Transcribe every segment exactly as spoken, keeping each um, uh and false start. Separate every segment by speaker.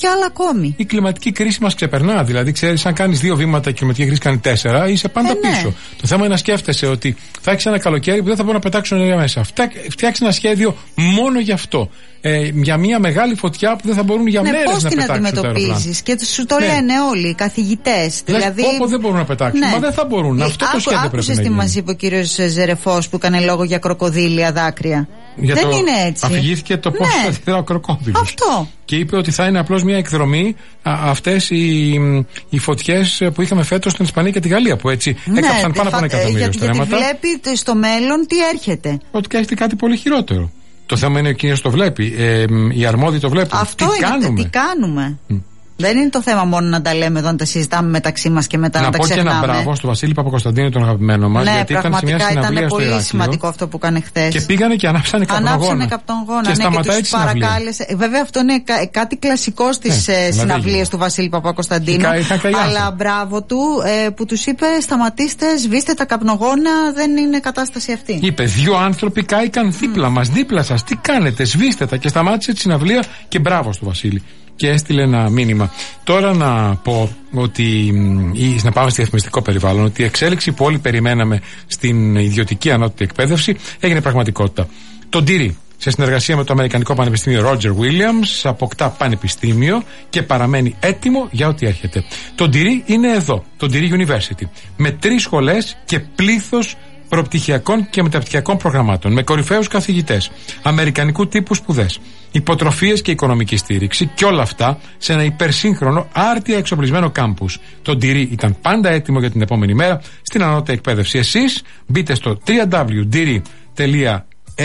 Speaker 1: και άλλα ακόμη.
Speaker 2: Η κλιματική κρίση μας ξεπερνά. Δηλαδή, ξέρεις, αν κάνεις δύο βήματα, η κλιματική κρίση κάνει τέσσερα, είσαι πάντα
Speaker 1: ε, ναι.
Speaker 2: πίσω. Το θέμα είναι να σκέφτεσαι ότι θα έχεις ένα καλοκαίρι που δεν θα μπορούν να πετάξουν ενέργεια μέσα. Φτιάξε ένα σχέδιο μόνο γι' αυτό. Ε, για μια μεγάλη φωτιά που δεν θα μπορούν για
Speaker 1: ναι,
Speaker 2: μέρες να πετάξουν.
Speaker 1: Πώς την αντιμετωπίζεις? Και σου το
Speaker 2: ναι.
Speaker 1: λένε όλοι οι καθηγητές. Δηλαδή...
Speaker 2: Όπου δεν μπορούν να πετάξουν. Ναι. Μα δεν θα μπορούν. Αυτό
Speaker 1: Άκου,
Speaker 2: το σχέδιο πρέπει να γίνει.
Speaker 1: Άκουσες τι μας είπε ο κύριος Ζερεφός που έκανε λόγο για κροκοδίλια δάκρυα?
Speaker 2: Για
Speaker 1: δεν
Speaker 2: το...
Speaker 1: είναι έτσι.
Speaker 2: Αφηγήθηκε το πώς
Speaker 1: ναι.
Speaker 2: θα αντιδρά ο κροκόδιλος.
Speaker 1: Αυτό.
Speaker 2: Και είπε ότι θα είναι απλώς μια εκδρομή α, αυτές οι, οι φωτιές που είχαμε φέτος στην Ισπανία και τη Γαλλία. Που έτσι ναι, έκαψαν πάνω από ένα εκατομμύριο στρέμματα.
Speaker 1: Γιατί βλέπει στο μέλλον τι έρχεται.
Speaker 2: Ότι έχετε κάτι πολύ χειρότερο. Το θέμα είναι ο κύριος το βλέπει. Ε, οι αρμόδιοι το βλέπουν.
Speaker 1: Αυτό
Speaker 2: τι
Speaker 1: είναι.
Speaker 2: Κάνουμε.
Speaker 1: Τι κάνουμε. Mm. Δεν είναι το θέμα μόνο να τα λέμε εδώ, να τα συζητάμε μεταξύ μας και μετά να, να τα ξεχνάμε.
Speaker 2: Να πω και ένα μπράβο στο Βασίλη Παπακοσταντίνου, τον αγαπημένο μας.
Speaker 1: Ναι,
Speaker 2: γιατί ήταν σε μια συναυλία
Speaker 1: ήταν
Speaker 2: στο
Speaker 1: πολύ
Speaker 2: Ηράκλειο,
Speaker 1: σημαντικό αυτό που έκανε χθες.
Speaker 2: Και πήγανε και ανάψανε καπνογόνα.
Speaker 1: Ανάψανε καπνογόνα.
Speaker 2: Και
Speaker 1: ναι,
Speaker 2: σταματάει τη συναυλία.
Speaker 1: Βέβαια αυτό είναι κα, κάτι κλασικό στις ναι, ε, συναυλίες του Βασίλη Παπακοσταντίνου. Αλλά μπράβο του ε, που τους είπε σταματήστε, σβήστε τα καπνογόνα, δεν είναι κατάσταση αυτή.
Speaker 2: Είπε δύο άνθρωποι κάηκαν δίπλα mm. μας, δίπλα σας. Τι κάνετε, σβήστε τα. Και σταμάτησε τη συναυλία και μπράβο στο Βασίλη. Και έστειλε ένα μήνυμα. Τώρα να πω ότι, ή να πάμε στη διαφημιστικό περιβάλλον, ότι η εξέλιξη που όλοι περιμέναμε στην ιδιωτική ανώτατη εκπαίδευση έγινε πραγματικότητα. Το Ντύρι, σε συνεργασία με το Αμερικανικό Πανεπιστήμιο Roger Williams, αποκτά πανεπιστήμιο και παραμένει έτοιμο για ό,τι έρχεται. Το Ντύρι είναι εδώ, το Ντύρι University, με τρεις σχολές και πλήθος προπτυχιακών και μεταπτυχιακών προγραμμάτων, με κορυφαίους καθηγητές, αμερικανικού τύπου σπουδές, υποτροφίες και οικονομική στήριξη και όλα αυτά σε ένα υπερσύγχρονο, άρτια εξοπλισμένο κάμπους. Το Ντύρι ήταν πάντα έτοιμο για την επόμενη μέρα στην ανώτατη εκπαίδευση. Εσείς μπείτε στο double-u double-u double-u τελεία ντύρι τελεία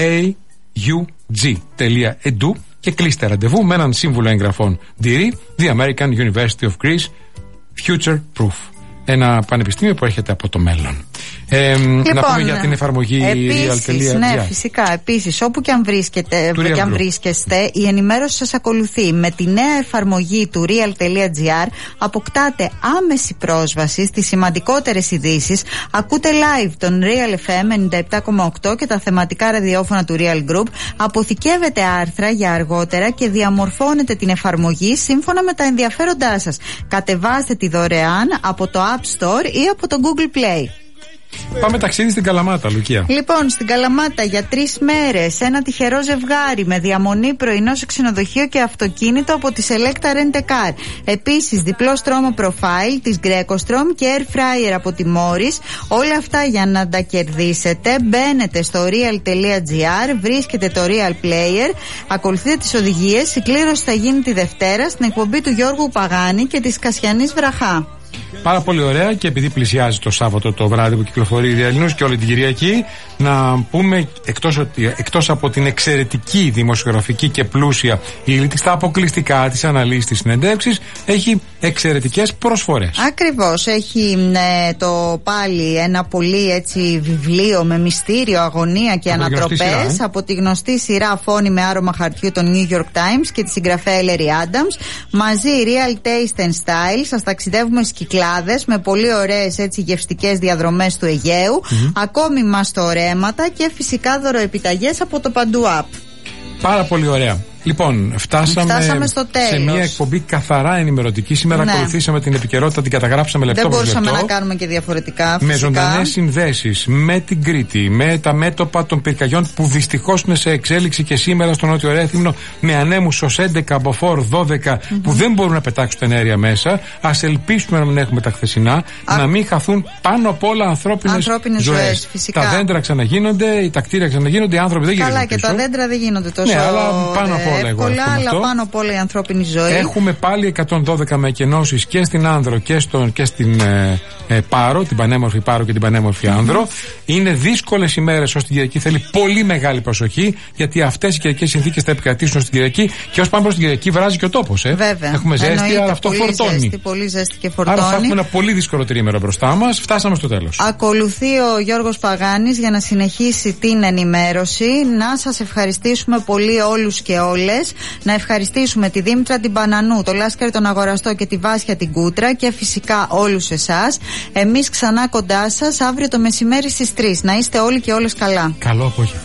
Speaker 2: a u g τελεία e d u και κλείστε ραντεβού με έναν σύμβουλο εγγραφών. Ντύρι, The American University of Greece, Future Proof. Ένα πανεπιστήμιο που έρχεται από το μέλλον. Ε, λοιπόν, να πούμε για την εφαρμογή
Speaker 1: επίσης, real. Ναι, φυσικά. Επίσης, όπου και αν, βρίσκεται, και αν βρίσκεστε, η ενημέρωση σας ακολουθεί. Με τη νέα εφαρμογή του real.gr αποκτάτε άμεση πρόσβαση στις σημαντικότερες ειδήσεις. Ακούτε live τον Real εφ εμ ενενήντα επτά κόμμα οκτώ και τα θεματικά ραδιόφωνα του Real Group. Αποθηκεύετε άρθρα για αργότερα και διαμορφώνετε την εφαρμογή σύμφωνα με τα ενδιαφέροντά σας. Κατεβάστε τη δωρεάν από το App Store ή από το Google Play.
Speaker 2: Πάμε ταξίδι στην Καλαμάτα, Λουκία.
Speaker 1: Λοιπόν, στην Καλαμάτα για τρεις μέρες ένα τυχερό ζευγάρι με διαμονή πρωινό σε ξενοδοχείο και αυτοκίνητο από τη Selecta Rent a Car. Επίσης, διπλό στρώμα profile της Grecostrom και air fryer από τη Morris. Όλα αυτά για να τα κερδίσετε. Μπαίνετε στο real.gr, βρίσκετε το Real Player, ακολουθείτε τις οδηγίες. Η κλήρωση θα γίνει τη Δευτέρα στην εκπομπή του Γιώργου Παγάνη και της Κασιανής Βραχά.
Speaker 2: Πάρα πολύ ωραία, και επειδή πλησιάζει το Σάββατο το βράδυ που κυκλοφορεί η Διαλυνούς και όλη την Κυριακή, να πούμε εκτός, εκτός από την εξαιρετική δημοσιογραφική και πλούσια ύλη της, τα αποκλειστικά, τις αναλύσεις, τις συνεντεύξεις, έχει εξαιρετικές προσφορές.
Speaker 1: Ακριβώς, έχει ναι, το πάλι ένα πολύ έτσι βιβλίο με μυστήριο, αγωνία και από ανατροπές σειρά, ε? από τη γνωστή σειρά Φόνη με άρωμα χαρτιού των New York Times και τη συγγραφέα Ellery Adams. Μαζί Real Taste and Style, σας ταξιδεύουμε Κυκλάδες με πολύ ωραίες έτσι γευστικές διαδρομές του Αιγαίου, mm-hmm. ακόμη μαστορέματα και φυσικά δωροεπιταγές από το Παντού App.
Speaker 2: Πάρα πολύ ωραία. Λοιπόν, φτάσαμε,
Speaker 1: φτάσαμε στο τέλος.
Speaker 2: Σε μια εκπομπή καθαρά ενημερωτική. Σήμερα ναι. ακολουθήσαμε την επικαιρότητα, την καταγράψαμε λεπτό προς λεπτό.
Speaker 1: Δεν μπορούσαμε να κάνουμε και διαφορετικά.
Speaker 2: Με ζωντανές συνδέσεις, με την Κρήτη, με τα μέτωπα των πυρκαγιών που δυστυχώς είναι σε εξέλιξη και σήμερα στο Νότιο Ρέθυμνο, με ανέμους ως έντεκα, μποφόρ δώδεκα mm-hmm. που δεν μπορούν να πετάξουν την ενέργεια μέσα. Ας ελπίσουμε να μην έχουμε τα χθεσινά, Α... να μην χαθούν πάνω απ' όλα ανθρώπινες ζωές. Τα δέντρα ξαναγίνονται, τα κτίρια ξαναγίνονται, οι άνθρωποι δεν γίνονται.
Speaker 1: Καλά, και τα δέντρα δεν γίνονται τόσο.
Speaker 2: Ναι, αλλά πάνω απ' όλα
Speaker 1: εύκολα, αλλά πάνω απ' όλα η ανθρώπινη ζωή.
Speaker 2: Έχουμε πάλι εκατόν δώδεκα με εκενώσεις και στην Άνδρο και, στο, και στην ε, ε, Πάρο, την πανέμορφη Πάρο και την πανέμορφη Άνδρο. Mm-hmm. Είναι δύσκολες ημέρες ως την Κυριακή, θέλει πολύ μεγάλη προσοχή, γιατί αυτές οι καιρικές συνθήκες θα επικρατήσουν ως την Κυριακή και ως πάμε προς την Κυριακή βράζει και ο τόπος. Ε.
Speaker 1: Βέβαια.
Speaker 2: Έχουμε ζέστη, εννοείται, αλλά αυτό
Speaker 1: πολύ
Speaker 2: φορτώνει.
Speaker 1: Ζέστη, πολύ ζέστη και φορτώνει.
Speaker 2: Άρα θα έχουμε ένα πολύ δύσκολο τρίμερο μπροστά μας. Φτάσαμε στο τέλος.
Speaker 1: Ακολουθεί ο Γιώργος Παγάνης για να συνεχίσει την ενημέρωση. Να σας ευχαριστήσουμε πολύ όλους και όλες. Να ευχαριστήσουμε τη Δήμητρα την Πανανού, το Λάσκαρη τον Αγοραστό και τη Βάσια την Κούτρα και φυσικά όλους εσάς. Εμείς ξανά κοντά σας αύριο το μεσημέρι στις τρεις. Να είστε όλοι και όλες καλά.
Speaker 2: Καλό απόγευμα.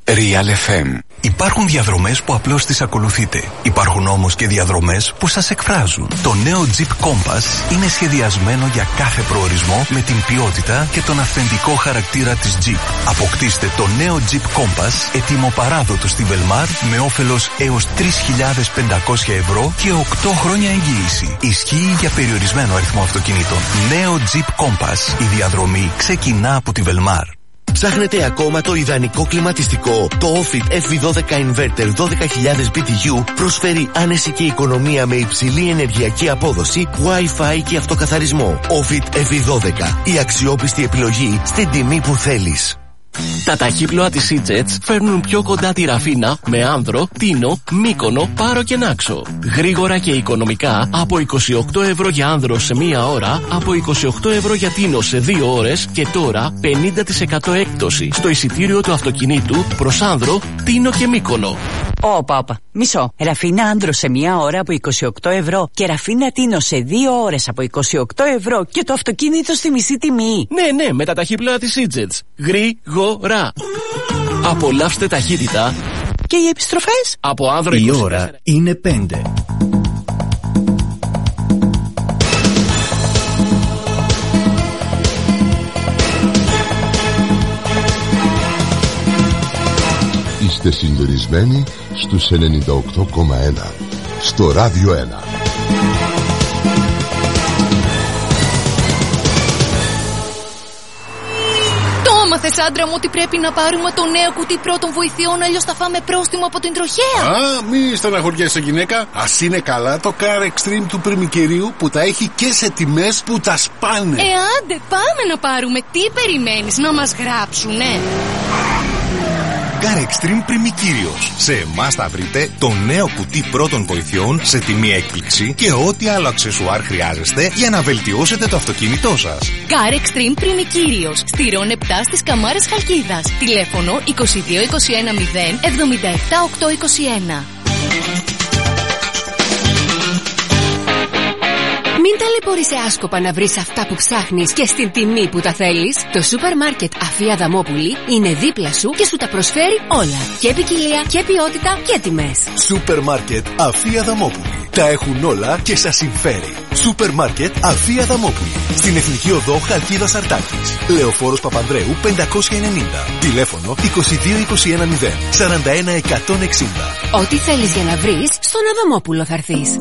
Speaker 3: Real εφ εμ. Υπάρχουν διαδρομές που απλώς τις ακολουθείτε. Υπάρχουν όμως και διαδρομές που σας εκφράζουν. Το νέο Jeep Compass είναι σχεδιασμένο για κάθε προορισμό με την ποιότητα και τον αυθεντικό χαρακτήρα της Jeep. Αποκτήστε το νέο Jeep Compass έτοιμο παράδοτο στη Velmar με όφελος έως τρεις χιλιάδες πεντακόσια ευρώ και οκτώ χρόνια εγγύηση. Ισχύει για περιορισμένο αριθμό αυτοκινήτων. Νέο Jeep Compass. Η διαδρομή ξεκινά από τη Velmar.
Speaker 4: Ψάχνετε ακόμα το ιδανικό κλιματιστικό? Το Ofit εφ βι δώδεκα Inverter δώδεκα χιλιάδες μπι τι γιου προσφέρει άνεση και οικονομία με υψηλή ενεργειακή απόδοση, Wi-Fi και αυτοκαθαρισμό. Ofit εφ βι δώδεκα. Η αξιόπιστη επιλογή στην τιμή που θέλεις.
Speaker 5: Τα ταχύπλοα της Seajets φέρνουν πιο κοντά τη Ραφίνα με Άνδρο, Τίνο, Μύκονο, Πάρο και Νάξο. Γρήγορα και οικονομικά από είκοσι οκτώ ευρώ για Άνδρο σε μία ώρα, από είκοσι οκτώ ευρώ για Τίνο σε δύο ώρες και τώρα πενήντα τοις εκατό έκπτωση στο εισιτήριο του αυτοκινήτου προς Άνδρο, Τίνο και Μύκονο.
Speaker 6: Όπα, όπα. Μισό. Ραφίνα Άνδρο σε μία ώρα από είκοσι οκτώ ευρώ και Ραφίνα Τίνο σε δύο ώρες από είκοσι οκτώ ευρώ και το αυτοκίνητο στη μισή τιμή.
Speaker 5: Ναι, ναι, με τα ταχύπλοα της Seajets. Γρήγορα. Απολαύστε ταχύτητα.
Speaker 6: Και οι επιστροφές?
Speaker 5: Από Άνδρο
Speaker 7: η ώρα είναι πέντε.
Speaker 8: Είστε συντονισμένοι στους ενενήντα οκτώ κόμμα ένα στο Ράδιο ένα.
Speaker 9: Μάθες, άντρα μου, ότι πρέπει να πάρουμε το νέο κουτί πρώτων βοηθειών, αλλιώς θα φάμε πρόστιμο από την τροχέα.
Speaker 10: Α, μη στεναχωριέσαι, γυναίκα. Ας είναι καλά το Car Extreme του Πριμικερίου που τα έχει και σε τιμές που τα σπάνε.
Speaker 9: Ε, άντε, πάμε να πάρουμε. Τι περιμένεις, να μας γράψουνε?
Speaker 11: Car Extreme Πριμικύριος. Σε εμάς θα βρείτε το νέο κουτί πρώτων βοηθειών σε τιμή έκπληξη και ό,τι άλλο αξεσουάρ χρειάζεστε για να βελτιώσετε το αυτοκίνητό σας.
Speaker 9: Car Extreme Πριμικύριος. Στηρών επτά στις Καμάρες Χαλκίδας. Τηλέφωνο είκοσι δύο είκοσι ένα μηδέν εβδομήντα επτά οκτακόσια είκοσι ένα. Μην ταλαιπωρείσαι άσκοπα να βρεις αυτά που ψάχνεις και στην τιμή που τα θέλεις. Το σούπερ μάρκετ Αφία Αδαμόπουλη είναι δίπλα σου και σου τα προσφέρει όλα. Και ποικιλία και ποιότητα και τιμές.
Speaker 11: Σούπερ μάρκετ Αφία Αδαμόπουλη. Τα έχουν όλα και σας συμφέρει. Σούπερ μάρκετ Αφία Αδαμόπουλη. Στην Εθνική Οδό Χαλκίδας Αρτάκης. Λεωφόρος Παπανδρέου πεντακόσια ενενήντα. Τηλέφωνο είκοσι δύο είκοσι ένα μηδέν σαράντα ένα εκατόν εξήντα.
Speaker 9: Ό,τι θέλεις για να βρεις, στον Αδαμόπουλο θα έρθεις.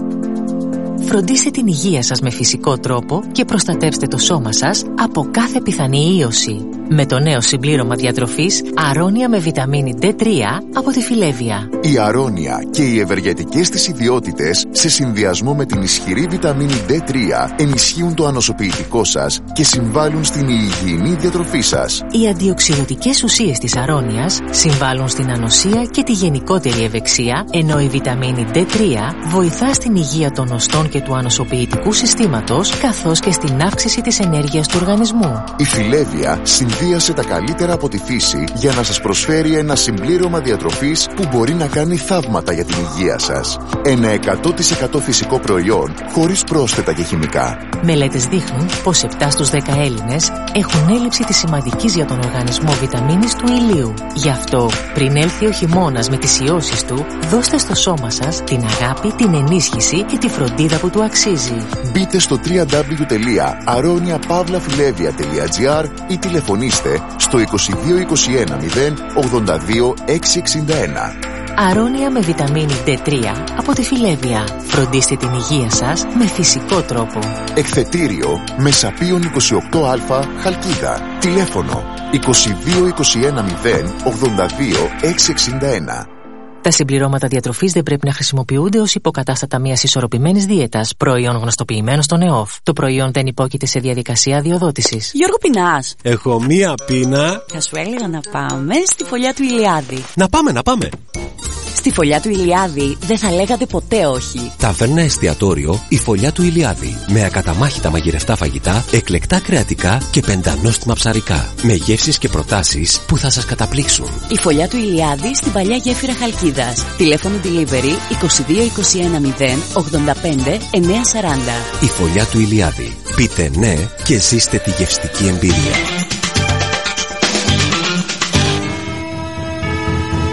Speaker 12: Φροντίστε την υγεία σας με φυσικό τρόπο και προστατεύστε το σώμα σας από κάθε πιθανή ίωση. Με το νέο συμπλήρωμα διατροφής Αρώνια με βιταμίνη ντι τρία από τη Φιλέβια.
Speaker 8: Η Αρώνια και οι ευεργετικές της ιδιότητες σε συνδυασμό με την ισχυρή βιταμίνη ντι τρία ενισχύουν το ανοσοποιητικό σας και συμβάλλουν στην υγιεινή διατροφή σας.
Speaker 12: Οι αντιοξυδοτικές ουσίες της Αρώνιας συμβάλλουν στην ανοσία και τη γενικότερη ευεξία, ενώ η βιταμίνη ντι τρία βοηθά στην υγεία των οστών και του ανοσοποιητικού συστήματος, καθώς και στην αύξηση της ενέργειας του οργανισμού.
Speaker 8: Η Φιλέβια συνδύασε τα καλύτερα από τη φύση για να σας προσφέρει ένα συμπλήρωμα διατροφής που μπορεί να κάνει θαύματα για την υγεία σας. Ένα εκατό τοις εκατό φυσικό προϊόν χωρίς πρόσθετα και χημικά.
Speaker 12: Μελέτες δείχνουν πως επτά στους δέκα Έλληνες έχουν έλλειψη της σημαντικής για τον οργανισμό βιταμίνης του ηλίου. Γι' αυτό, πριν έλθει ο χειμώνας με τις ιώσεις του, δώστε στο σώμα σας την αγάπη, την ενίσχυση και τη φροντίδα που του αξίζει.
Speaker 8: Μπείτε στο double-u double-u double-u τελεία αρώνια παύλα φιλέβια τελεία τζι άρ ή τηλεφωνήστε στο είκοσι δύο είκοσι ένα μηδέν ογδόντα δύο εξακόσια εξήντα ένα.
Speaker 12: Αρώνια με βιταμίνη ντι τρία από τη Φιλέβια. Φροντίστε την υγεία σας με φυσικό τρόπο.
Speaker 8: Εκθετήριο Μεσαπίων είκοσι οκτώ Α Χαλκίδα. Τηλέφωνο είκοσι δύο είκοσι ένα μηδέν ογδόντα δύο εξακόσια εξήντα ένα.
Speaker 12: Τα συμπληρώματα διατροφής δεν πρέπει να χρησιμοποιούνται ως υποκατάστατα μιας ισορροπημένης δίαιτας, προϊόν γνωστοποιημένο στον ΕΟΦ. Το προϊόν δεν υπόκειται σε διαδικασία αδειοδότησης.
Speaker 6: Γιώργο, πεινάς?
Speaker 13: Έχω μία πείνα.
Speaker 6: Θα σου έλεγα να πάμε στη φωλιά του Ηλιάδη.
Speaker 13: Να πάμε, να πάμε.
Speaker 6: Στη φωλιά του Ηλιάδη δεν θα λέγατε ποτέ όχι.
Speaker 14: Ταβέρνα εστιατόριο η Φωλιά του Ηλιάδη. Με ακαταμάχητα μαγειρευτά φαγητά, εκλεκτά κρεατικά και πεντανόστιμα ψαρικά. Με γεύσεις και προτάσεις που θα σας καταπλήξουν.
Speaker 6: Η Φωλιά του Ηλιάδη στην παλιά γέφυρα Χαλκίδας. Τηλέφωνο delivery είκοσι δύο είκοσι ένα μηδέν ογδόντα πέντε εννιακόσια σαράντα.
Speaker 14: Η Φωλιά του Ηλιάδη. Πείτε ναι και ζήστε τη γευστική εμπειρία.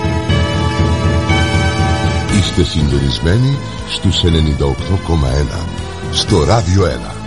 Speaker 15: Είστε συντονισμένοι στους ενενήντα οκτώ κόμμα ένα στο Ράδιο ένα.